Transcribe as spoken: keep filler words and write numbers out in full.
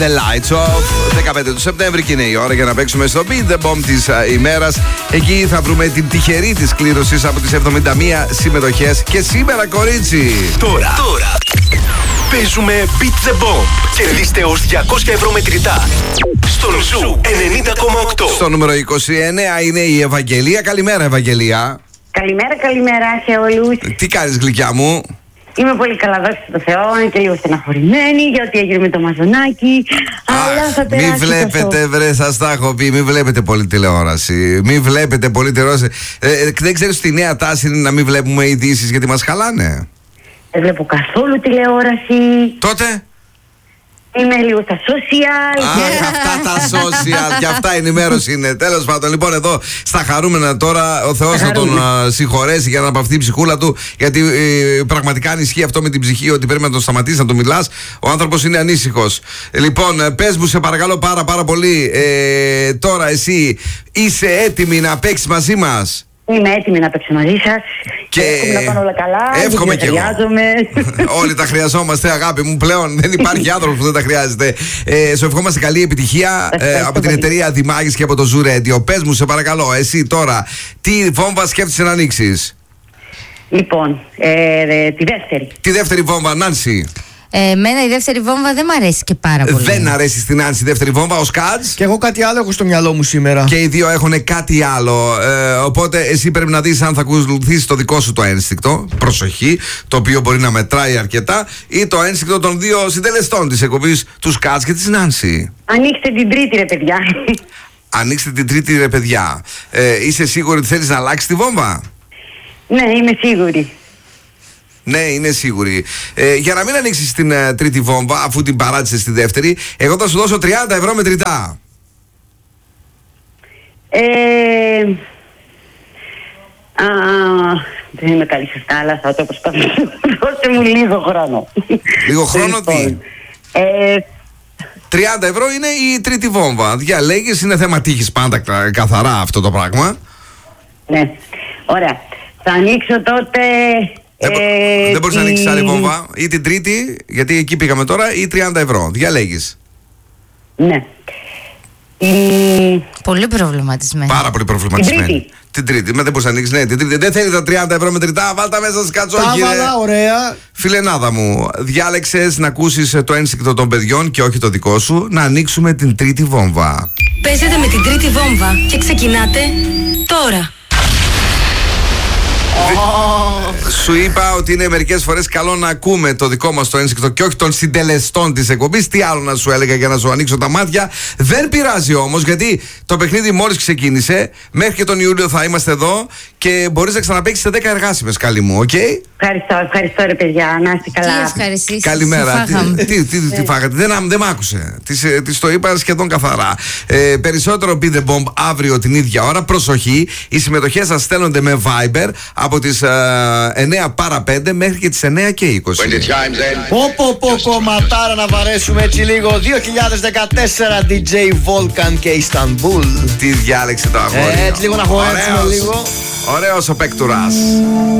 The Lights Off, δεκαπέντε του Σεπτέμβρη και είναι η ώρα για να παίξουμε στο Beat the Bomb της uh, ημέρας. Εκεί θα βρούμε την τυχερή της κλήρωσης από τις εβδομήντα μία συμμετοχές. Και σήμερα, κορίτσι, Τώρα, τώρα παίζουμε Beat the Bomb. Κερδίστε ως διακόσια ευρώ μετρητά στον Ζου ενενήντα κόμμα οκτώ. Στο νούμερο είκοσι εννέα είναι η Ευαγγελία. Καλημέρα, Ευαγγελία. Καλημέρα, καλημέρα σε όλους. Τι κάνεις, γλυκιά μου? Είμαι πολύ καλά, δόξα τω Θεώ. Είναι και λίγο στεναχωρημένη για ό,τι έγινε με το Μαζονάκι. Αλλά θα περάσει. Μην βλέπετε, βρε, σας τα έχω πει. Μην βλέπετε πολύ τηλεόραση. Μην βλέπετε πολύ τηλεόραση. Ε, δεν ξέρεις ότι η νέα τάση είναι να μην βλέπουμε ειδήσεις γιατί μας χαλάνε? Δεν βλέπω καθόλου τηλεόραση. Τότε. Είμαι λίγο στα social. Αχ, αυτά τα social και αυτά η ενημέρωση είναι. Τέλος πάντων, λοιπόν, εδώ στα χαρούμενα τώρα, ο Θεός να τον α, συγχωρέσει για να αναπαυθεί η ψυχούλα του. Γιατί ε, πραγματικά αν ισχύει αυτό με την ψυχή, ότι πρέπει να τον σταματήσει να τον μιλάς, ο άνθρωπος είναι ανήσυχος. Λοιπόν, πες μου, σε παρακαλώ πάρα πάρα πολύ, ε, τώρα εσύ είσαι έτοιμη να παίξεις μαζί μας? Είμαι έτοιμη να παίξω μαζί σας. Και εύχομαι να πάνε όλα καλά. Εύχομαι και εγώ. Χρειάζομαι. Όλοι τα χρειαζόμαστε, αγάπη μου. Πλέον δεν υπάρχει άνθρωπος που δεν τα χρειάζεται. Ε, σου ευχόμαστε καλή επιτυχία ε, από την εταιρεία Δημάγης και από το Zoo Radio. Πες μου, σε παρακαλώ, εσύ τώρα, τι βόμβα σκέφτεσαι να ανοίξεις? Λοιπόν, ε, τη δεύτερη. Τη δεύτερη βόμβα, Νάνση. Ε, εμένα η δεύτερη βόμβα δεν μου αρέσει και πάρα πολύ. Δεν αρέσει στην Νάνση η δεύτερη βόμβα, ο Σκάτς. Και εγώ κάτι άλλο έχω στο μυαλό μου σήμερα. Και οι δύο έχουν κάτι άλλο. Ε, οπότε εσύ πρέπει να δεις αν θα ακολουθήσεις το δικό σου το ένστικτο. Προσοχή, το οποίο μπορεί να μετράει αρκετά, ή το ένστικτο των δύο συντελεστών της εκπομπής, του Σκάτς και της Νάνση. Ανοίξτε την τρίτη, ρε παιδιά. Ανοίξτε την τρίτη, ρε παιδιά. Ε, είσαι σίγουρη ότι θέλεις να αλλάξεις τη βόμβα? Ναι, είμαι σίγουρη. Ναι, είναι σίγουρη. Ε, για να μην ανοίξεις την uh, τρίτη βόμβα, αφού την παράτησες στη δεύτερη, εγώ θα σου δώσω τριάντα ευρώ μετρητά. Ε, α, δεν είμαι καλή σε αυτά, αλλά θα το προσπαθήσω. Δώστε μου λίγο χρόνο. Λίγο χρόνο τι? Ε, τριάντα ευρώ είναι η τρίτη βόμβα. Διαλέγεις, είναι θέμα τύχης πάντα καθαρά αυτό το πράγμα. Ναι, ωραία. Θα ανοίξω τότε... Δεν, ε, δεν μπορείς τη... να ανοίξεις άλλη βόμβα. Ή την τρίτη, γιατί εκεί πήγαμε τώρα, ή τριάντα ευρώ. Διαλέγεις. Ναι. Η... Πολύ προβληματισμένη. Πάρα πολύ προβληματισμένη. Την τρίτη. Την τρίτη. Μα δεν μπορείς να ανοίξεις. Ναι, την τρίτη. Δεν θέλει τα τριάντα ευρώ μετρητά. Βάλ' τα μέσα σκατσό, κύριε. Τα βάλα, ωραία. Φιλενάδα μου, διάλεξες να ακούσεις το ένστικτο των παιδιών και όχι το δικό σου. Να ανοίξουμε την τρίτη βόμβα. Παίζετε με την τρίτη βόμβα και ξεκινάτε τώρα. Oh. Σου είπα ότι είναι μερικές φορές καλό να ακούμε το δικό μας το ένστικτο και όχι των συντελεστών της εκπομπής. Τι άλλο να σου έλεγα για να σου ανοίξω τα μάτια. Δεν πειράζει όμως, γιατί το παιχνίδι μόλις ξεκίνησε. Μέχρι και τον Ιούλιο θα είμαστε εδώ και μπορείς να ξαναπαίξεις σε δέκα εργάσιμες, καλή μου, οκ? Okay? Ευχαριστώ, ευχαριστώ ρε παιδιά, να είστε καλά. Τι ευχαριστήσεις. Καλημέρα. Τι, τι, τι, τι φάγατε? Δεν, δεν μ' άκουσε. Της, της το είπα σχεδόν καθαρά. Ε, περισσότερο Beat the Bomb αύριο την ίδια ώρα. Προσοχή, οι συμμετοχές σας στέλνονται με Viber από τις ε, εννιά παρά πέντε μέχρι και τις εννιά και είκοσι. Πω πω πω κομματάρα να βαρέσουμε έτσι λίγο. δύο χιλιάδες δεκατέσσερα ντι τζέι Volkan και Ιστανμπούλ. Τι διάλεξε το αγόρι. Ε, έτσι λίγο να χορέψουμε λίγο. Ωραίος ο Πέκτουρας.